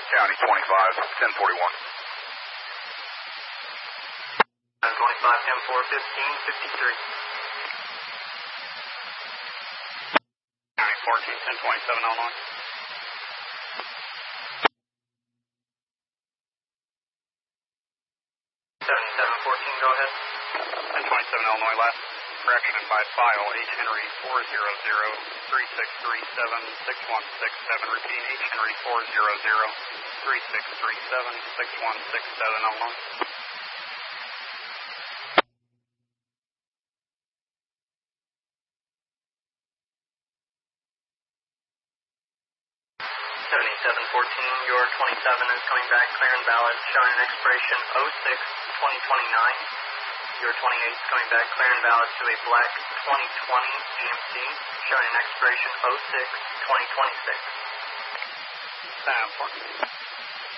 County 25, 1041. 25, 10 4, 15, 53. County 14, 1027, Illinois. 7714, go ahead. 1027, Illinois, last correction by file, H. Henry 400-3637-6167, repeating H. Henry 400-3637-6167, Illinois. 7714, your 27 is coming back clear and valid, showing an expiration 06-2029. Your 28 is coming back clear and valid to a black 2020 GMC, showing an expiration 06-2026. Sound 4.